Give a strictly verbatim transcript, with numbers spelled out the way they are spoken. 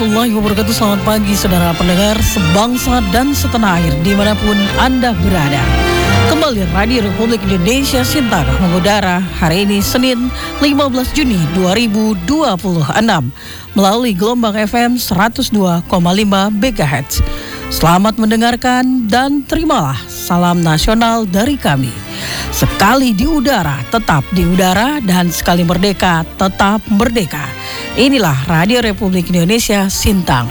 warahmatullahi wabarakatuh. Selamat pagi saudara pendengar sebangsa dan setanah air dimanapun Anda berada. Kembali Radio Republik Indonesia Sintang mengudara hari ini Senin lima belas Juni dua ribu dua puluh enam melalui gelombang F M seratus dua koma lima MHz. Selamat mendengarkan dan terimalah salam nasional dari kami. Sekali di udara, tetap di udara, dan sekali merdeka, tetap merdeka. Inilah Radio Republik Indonesia Sintang.